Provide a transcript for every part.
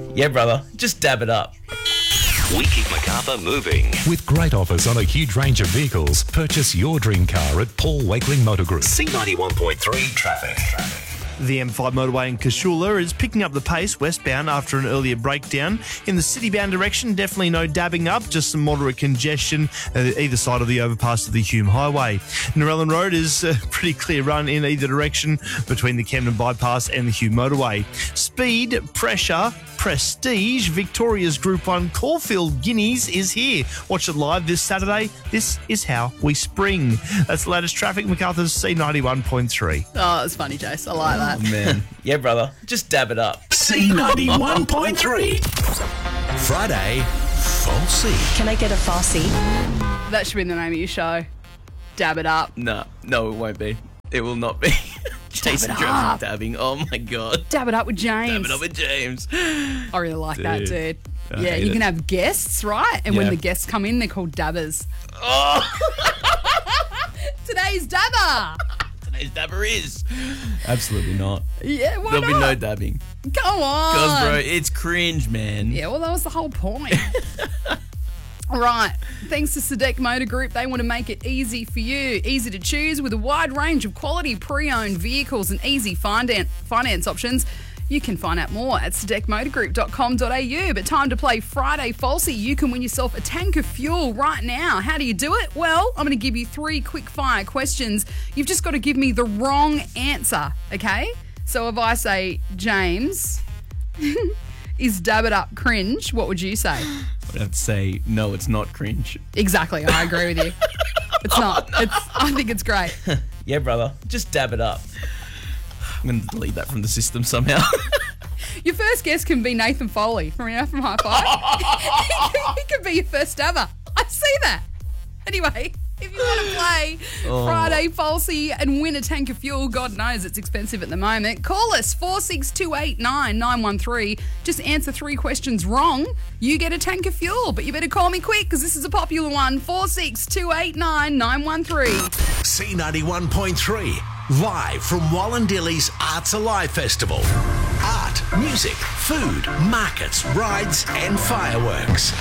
Yeah, brother. Just dab it up. We keep Macarthur moving. With great offers on a huge range of vehicles, purchase your dream car at Paul Wakeling Motor Group. C91.3 traffic. The M5 motorway in Casula is picking up the pace westbound after an earlier breakdown. In the city-bound direction, definitely no dabbing up, just some moderate congestion either side of the overpass of the Hume Highway. Narellan Road is a pretty clear run in either direction between the Camden Bypass and the Hume motorway. Speed, pressure, prestige, Victoria's Group 1 Caulfield Guineas is here. Watch it live this Saturday. This is how we spring. That's the latest traffic, Macarthur's C91.3. Oh, it's funny, Jace. I like that. Oh, man. Yeah, brother. Just dab it up. C91.3. Friday, Falsey. Can I get a Farsi? That should be the name of your show. Dab it up. No, it won't be. It will not be. Jason it Drums up. and dabbing. Oh, my God. Dab it up with James. Dab it up with James. I really like that, dude. I Yeah, hate you it. can have guests, right? And when Yeah. the guests come in, they're called dabbers. Oh, Today's dabber. today's dabber is. Absolutely not. Yeah, why There'll be no not? dabbing. Come on. Because, bro, it's cringe, man. Yeah, well, that was the whole point. All right. Thanks to Sadek Motor Group, they want to make it easy for you. Easy to choose with a wide range of quality pre-owned vehicles and easy finance options. You can find out more at sadekmotorgroup.com.au. But time to play Friday Falsey. You can win yourself a tank of fuel right now. How do you do it? Well, I'm going to give you 3 quick-fire questions. You've just got to give me the wrong answer, okay? So if I say, James, is dab it up cringe, what would you say? I'd have to say, no, it's not cringe. Exactly. I agree with you. It's not. I think it's great. Yeah, brother. Just dab it up. I'm going to delete that from the system somehow. Your first guest can be Nathan Foley from High Five. He could be your first ever. I see that. Anyway, if you want to play Friday Falsey and win a tank of fuel, God knows it's expensive at the moment, call us 46289913. Just answer 3 questions wrong. You get a tank of fuel, but you better call me quick because this is a popular one. 46289913. C91.3. Live from Wallandilly's Arts Alive Festival. Art, music, food, markets, rides and fireworks.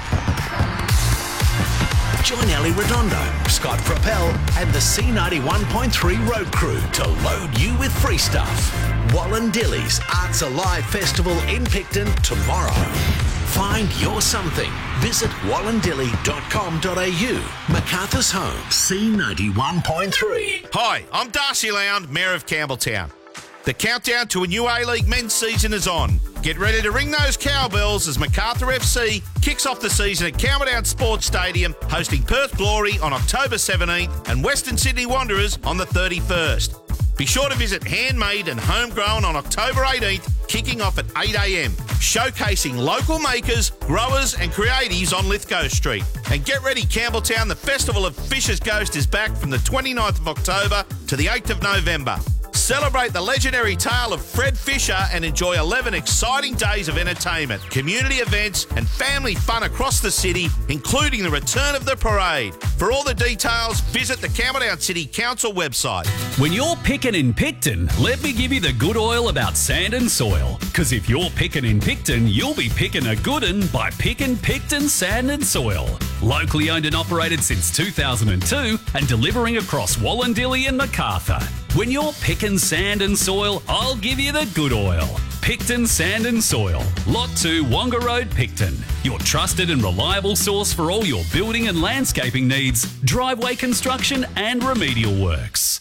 Join Ellie Redondo, Scott Propel and the C91.3 road crew to load you with free stuff. Wallandilly's Arts Alive Festival in Picton tomorrow. Find your something. Visit wallandilly.com.au. MacArthur's home, C91.3. Hi, I'm Darcy Lound, Mayor of Campbelltown. The countdown to a new A-League men's season is on. Get ready to ring those cowbells as MacArthur FC kicks off the season at Campbelltown Sports Stadium, hosting Perth Glory on October 17th and Western Sydney Wanderers on the 31st. Be sure to visit Handmade and Homegrown on October 18th, kicking off at 8 a.m, showcasing local makers, growers and creatives on Lithgow Street. And get ready, Campbelltown, the Festival of Fisher's Ghost is back from the 29th of October to the 8th of November. Celebrate the legendary tale of Fred Fisher and enjoy 11 exciting days of entertainment, community events and family fun across the city, including the return of the parade. For all the details, visit the Campbelltown City Council website. When you're picking in Picton, let me give you the good oil about sand and soil. Because if you're picking in Picton, you'll be picking a good un by picking Picton Sand and Soil. Locally owned and operated since 2002 and delivering across Wallandilly and Macarthur. When you're picking sand and soil, I'll give you the good oil. Picton Sand and Soil, Lot 2, Wonga Road, Picton. Your trusted and reliable source for all your building and landscaping needs, driveway construction and remedial works.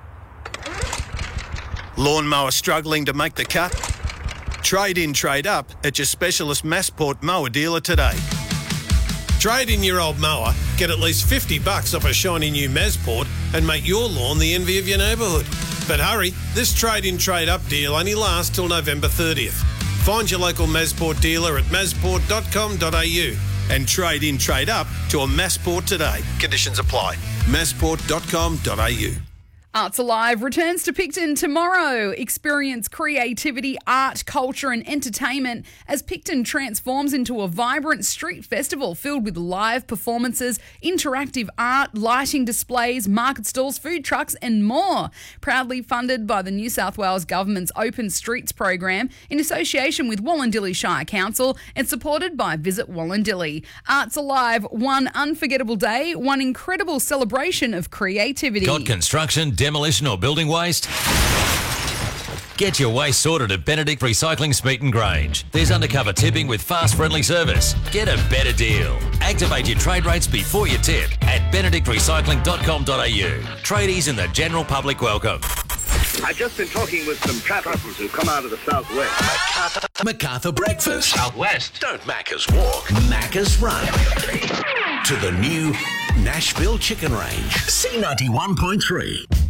Lawnmower struggling to make the cut? Trade in, trade up at your specialist Massport mower dealer today. Trade in your old mower, get at least $50 off a shiny new Massport and make your lawn the envy of your neighbourhood. But hurry, this trade in, trade up deal only lasts till November 30th. Find your local Massport dealer at massport.com.au and trade in, trade up to a Massport today. Conditions apply. massport.com.au. Arts Alive returns to Picton tomorrow. Experience creativity, art, culture and entertainment as Picton transforms into a vibrant street festival filled with live performances, interactive art, lighting displays, market stalls, food trucks and more. Proudly funded by the New South Wales Government's Open Streets program in association with Wallandilly Shire Council and supported by Visit Wallandilly. Arts Alive, one unforgettable day, one incredible celebration of creativity. Got construction, demolition or building waste? Get your waste sorted at Benedict Recycling Smeaton Grange. There's undercover tipping with fast friendly service. Get a better deal. Activate your trade rates before you tip at benedictrecycling.com.au. Tradies and the general public welcome. I've just been talking with some trappers who come out of the southwest. Macarthur Breakfast. Southwest. Don't Macca's walk, Macca's run. To the new Nashville Chicken Range. C91.3.